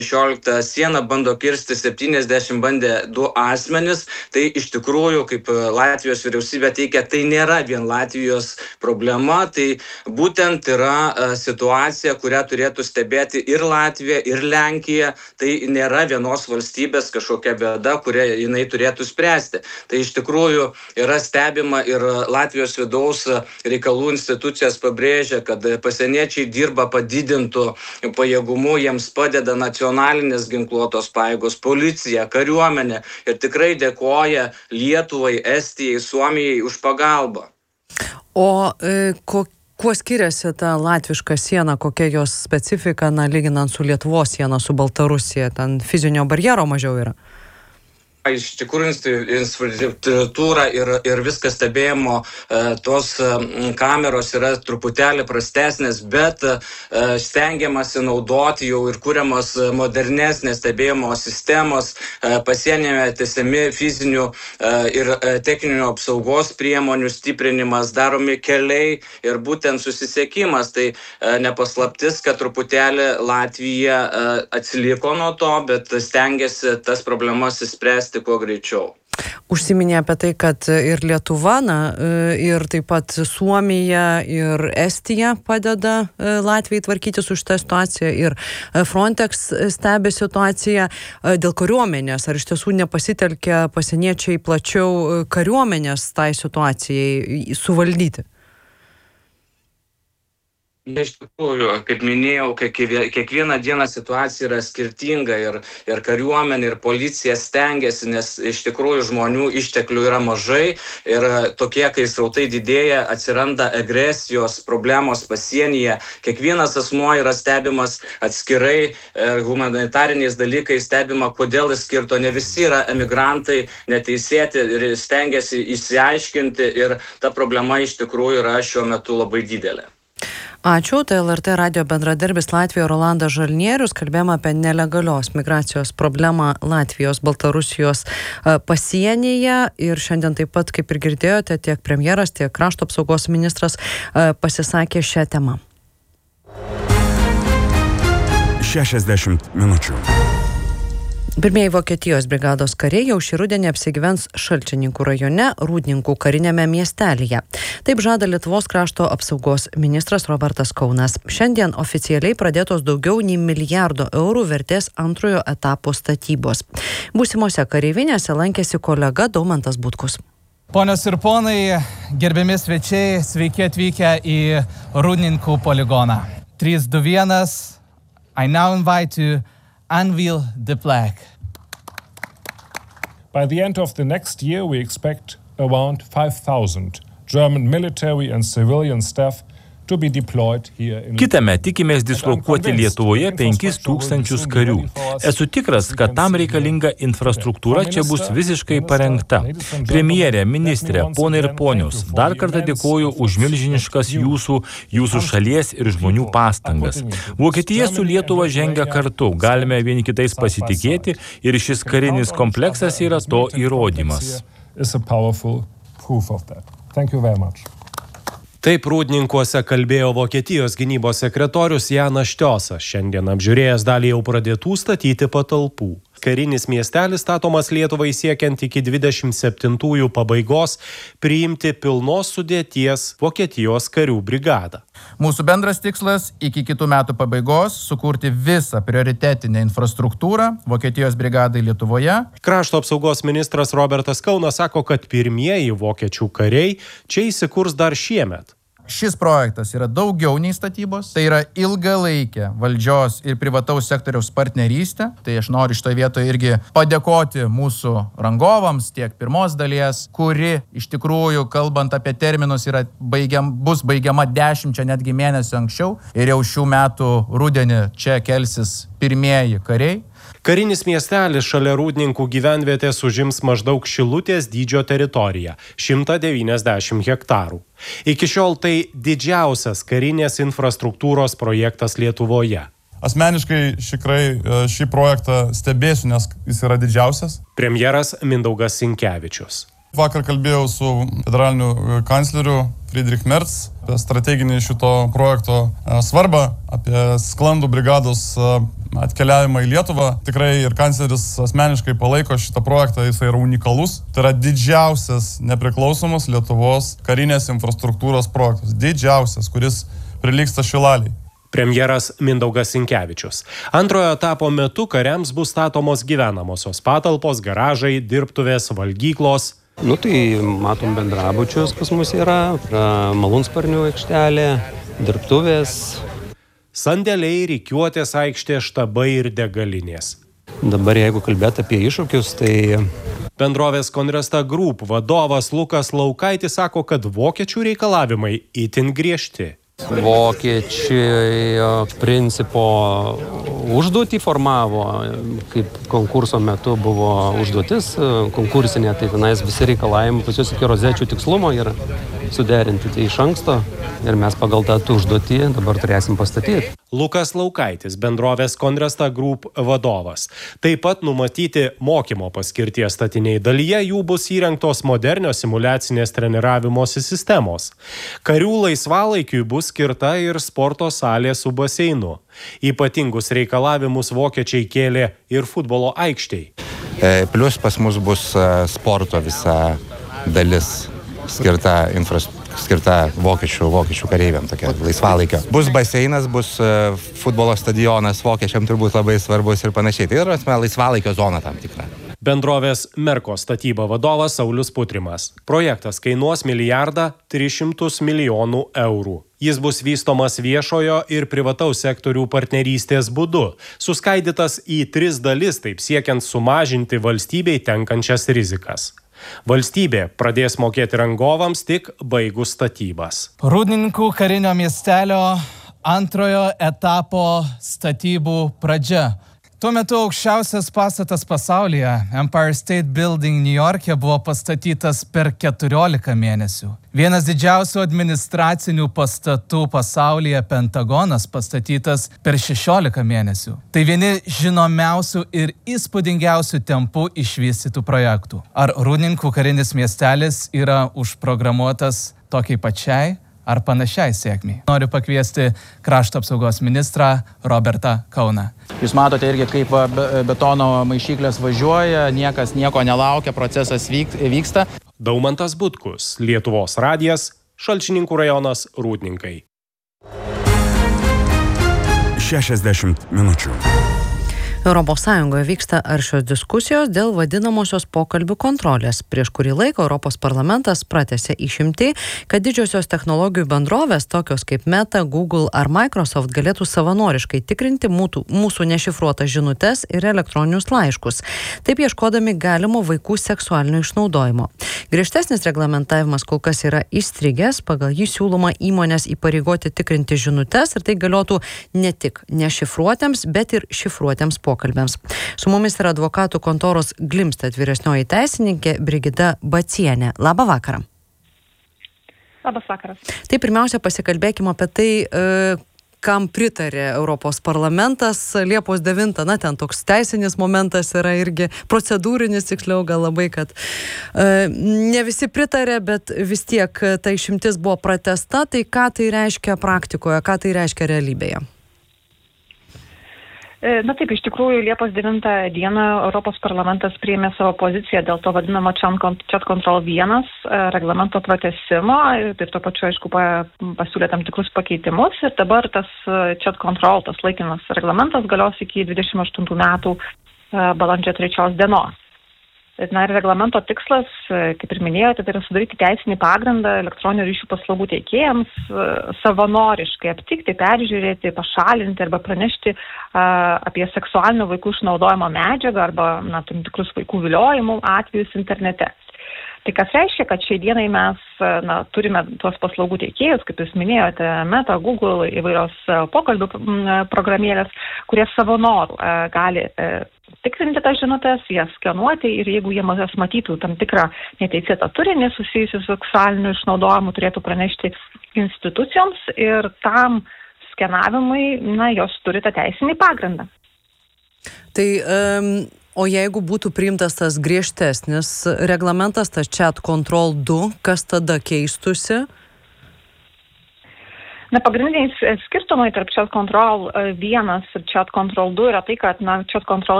16 sieną bando kirsti 70, bandė 2 asmenis. Tai iš tikrųjų, kaip Latvijos vyriausybė teigia, tai nėra vien Latvijos problema, tai būtent yra situacija, kurią turėtų stebėti ir Latvija, ir Lenkija. Tai nėra vienos valstybės kažkokia bėda, kurią jinai turėtų spręsti. Tai iš tikrųjų yra stebima ir Latvijos vidaus reikalų institucijos pabrėžia, kad pasieniečiai dirba padidintų pajėgumu, jiems padeda nacionalinės ginkluotos pajėgos, policija, kariuomenė ir tikrai dėkoja Lietuvai, Estijai, Suomijai už pagalbą. O kuo skiriasi ta latviška siena, kokia jos specifika, lyginant su Lietuvos siena, su Baltarusija, ten fizinio barjero mažiau yra? Iš tikrųjų infrastruktūra ir viskas stebėjimo, tos kameros yra truputėlį prastesnės, bet stengiamasi naudoti jau ir kuriamos modernesnės stebėjimo sistemos, pasienyje tiesiami fizinių ir techninių apsaugos priemonių stiprinimas, daromi keliai ir būtent susisiekimas. Tai nepaslaptis, kad truputėlį Latvija atsiliko nuo to, bet stengiasi tas problemas įspręsti kuo greičiau. Užsiminė apie tai, kad ir Lietuva, ir taip pat Suomija ir Estija padeda Latvijai tvarkyti su šitą situaciją ir Frontex stebi situaciją dėl kariuomenės. Ar iš tiesų nepasitelkia pasieniečiai plačiau kariuomenės tai situacijai suvaldyti? Iš tikrųjų, kaip minėjau, kiekvieną dieną situacija yra skirtinga ir kariuomenė, ir policija stengiasi, nes iš tikrųjų žmonių išteklių yra mažai ir tokie, kai srautai didėja, atsiranda agresijos problemos pasienyje. Kiekvienas asmuo yra stebimas atskirai, humanitariniais dalykais stebima, kodėl jis skirto. Ne visi yra emigrantai, neteisėti ir stengiasi išsiaiškinti ir ta problema iš tikrųjų yra šiuo metu labai didelė. Ačiū, tai LRT radijo bendradarbis Latvijoje Rolandas Žalnierius. Kalbėjome apie nelegalios migracijos problemą Latvijos, Baltarusijos pasienyje ir šiandien taip pat, kaip ir girdėjote, tiek premjeras, tiek krašto apsaugos ministras pasisakė šią temą. 60 minučių. Pirmieji Vokietijos brigados kariai jau šį rudenį apsigyvens Šalčininkų rajone, Rūdninkų karinėme miestelyje. Taip žada Lietuvos krašto apsaugos ministras Robertas Kaunas. Šiandien oficialiai pradėtos daugiau nei 1 milijardo eurų vertės antrojo etapo statybos. Būsimose kareivinėse lankėsi kolega Daumantas Butkus. Ponios ir ponai, gerbiami svečiai, sveiki atvykę į Rūdninkų poligoną. 3, 2, 1, I now invite to unveil the flag. By the end of the next year, we expect around 5,000 German military and civilian staff to be deployed here in Kitąmet tikimės dislokuoti Lietuvoje 5,000 karių. Esu tikras, kad tam reikalinga infrastruktūra čia bus visiškai parengta. Premjerė, ministrė, ponai ir ponios, dar kartą dėkoju už milžiniškas jūsų šalies ir žmonių pastangas. Vokietija su Lietuva žengia kartu, galime vieni kitais pasitikėti ir šis karinis kompleksas yra to įrodymas. Taip Rūdninkuose kalbėjo Vokietijos gynybos sekretorius Janas Štiosas, šiandien apžiūrėjęs dalį jau pradėtų statyti patalpų. Karinis miestelis statomas Lietuvai siekiant iki 27-ųjų pabaigos priimti pilnos sudėties Vokietijos karių brigadą. Mūsų bendras tikslas iki kitų metų pabaigos sukurti visą prioritetinę infrastruktūrą Vokietijos brigadai Lietuvoje. Krašto apsaugos ministras Robertas Kaunas sako, kad pirmieji vokiečių kariai čia įsikurs dar šiemet. Šis projektas yra daugiau nei statybos, tai yra ilgalaikė valdžios ir privataus sektoriaus partnerystė. Tai aš noriu šitoje vietoje irgi padėkoti mūsų rangovams tiek pirmos dalies, kuri iš tikrųjų, kalbant apie terminus, bus baigiama 10 netgi mėnesių anksčiau ir jau šių metų rudenį čia kelsis pirmieji kariai. Karinis miestelis šalia Rūdninkų gyvenvietės užims maždaug Šilutės dydžio teritoriją – 190 hektarų. Iki šiol tai didžiausias karinės infrastruktūros projektas Lietuvoje. Asmeniškai šį projektą stebėsiu, nes jis yra didžiausias. Premjeras Mindaugas Sinkevičius. Vakar kalbėjau su federaliniu kancleriu Friedrich Merz apie strateginį šito projekto svarbą, apie sklandų brigados atkeliavimą į Lietuvą. Tikrai ir kancleris asmeniškai palaiko šitą projektą, jis yra unikalus. Tai yra didžiausias nepriklausomos Lietuvos karinės infrastruktūros projektas. Didžiausias, kuris prilygsta Šilaliai. Premjeras Mindaugas Sinkevičius. Antrojo etapo metu kariams bus statomos gyvenamosios patalpos, garažai, dirbtuvės, valgyklos. Tai matom bendrabučius pas mus yra malūnsparnių aikštelė, dirbtuvės. Sandėliai, rikiuotės aikštė, štabai ir degalinės. Dabar jeigu kalbėti apie iššūkius, tai... Bendrovės Conresta Group vadovas Lukas Laukaitis sako, kad vokiečių reikalavimai itin griežti. Vokiečiai principo užduotį formavo, kaip konkurso metu buvo užduotis konkursinė, tai tenais visi reikalavimai pas juos iki rozečių tikslumo yra suderinti tai iš anksto ir mes pagal tą užduotį dabar turėsim pastatyti. Lukas Laukaitis, bendrovės Conresta Group vadovas. Taip pat numatyti mokymo paskirties statiniai dalyje jų bus įrengtos modernios simuliacinės treniravimosi sistemos. Karių laisvalaikiui bus skirta ir sporto salė su baseinu. Ypatingus reikalavimus vokiečiai kėlė ir futbolo aikštei. Plius pas mus bus sporto visa dalis skirta vokiečių kareiviam, tokia laisvalaikio. Bus baseinas, bus futbolo stadionas, vokiečiam turbūt labai svarbus ir panašiai. Tai yra laisvalaikio zona tam tikra. Bendrovės Merko statyba vadovas Saulius Putrimas. Projektas kainuos 1,3 milijonų eurų. Jis bus vystomas viešojo ir privataus sektorių partnerystės būdu, suskaidytas į 3 dalis, taip siekiant sumažinti valstybei tenkančias rizikas. Valstybė pradės mokėti rangovams tik baigus statybas. Rūdninkų karinio miestelio antrojo etapo statybų pradžia. Tuo metu aukščiausias pastatas pasaulyje, Empire State Building New York'e, buvo pastatytas per 14 mėnesių. Vienas didžiausių administracinių pastatų pasaulyje, Pentagonas, pastatytas per 16 mėnesių. Tai vieni žinomiausių ir įspūdingiausių tempų išvystytų projektų. Ar Rūdninkų karinis miestelis yra užprogramuotas tokiai pačiai ar panašiai sėkmiai? Noriu pakviesti krašto apsaugos ministrą Robertą Kauną. Jūs matote irgi, kaip betono maišyklės važiuoja, niekas nieko nelaukia, procesas vyksta. Daumantas Butkus, Lietuvos radijas, Šalčininkų rajonas, Rūdninkai. 60 minučių. Europos Sąjungoje vyksta aršios diskusijos dėl vadinamosios pokalbių kontrolės. Prieš kurį laiką Europos parlamentas pratęsė išimtį, kad didžiosios technologijų bendrovės, tokios kaip Meta, Google ar Microsoft, galėtų savanoriškai tikrinti mūsų nešifruotas žinutes ir elektroninius laiškus, taip ieškodami galimo vaikų seksualinio išnaudojimo. Griežtesnis reglamentavimas kol kas yra įstrigęs, pagal jį siūloma įmonės įpareigoti tikrinti žinutes ir tai galiotų ne tik nešifruotiems, bet ir šifruotiems pokalbėms. Su mumis yra advokatų kontoros Glimstedt vyresnioji teisininkė Brigita Bacienė. Labą vakarą. Labas vakaras. Tai pirmiausia pasikalbėkime apie tai, kam pritarė Europos parlamentas Liepos 9. Ten toks teisinis momentas yra irgi procedūrinis, tiksliau gal labai, kad ne visi pritarė, bet vis tiek ta išimtis buvo pratęsta. Tai ką tai reiškia praktikoje, ką tai reiškia realybėje? Na taip, iš tikrųjų, Liepos 9 dieną Europos parlamentas priėmė savo poziciją dėl to vadinamo Chat Control 1 reglamento pratęsimo ir tuo pačiu, aišku, pasiūlė tam tikrus pakeitimus ir dabar tas Chat Control, tas laikinas reglamentas galios iki 28 metų balandžio 3 dienos. Na ir reglamento tikslas, kaip ir minėjote, tai yra sudaryti teisinį pagrindą elektroninių ryšių paslaugų teikėjams savanoriškai aptikti, peržiūrėti, pašalinti arba pranešti apie seksualinio vaikų išnaudojimo medžiagą arba tam tikrus vaikų viliojimų atvejus internete. Tai kas reiškia, kad šiai dienai mes turime tuos paslaugų teikėjus, kaip jūs minėjote, Meta, Google, įvairios pokalbių programėlės, kurie savo norų gali tikrinti tas žinutes, jas skenuoti ir jeigu jie matytų tam tikrą neteisėtą turinį susijusiu su seksualiniu išnaudojimu, turėtų pranešti institucijoms ir tam skenavimui, jos turi tą teisinį pagrindą. Tai O jeigu būtų priimtas tas griežtesnis reglamentas, tas Chat Control 2, kas tada keistusi? Pagrindiniai skirtumai tarp Chat Control 1 ir Chat Control 2 yra tai, kad Chat Control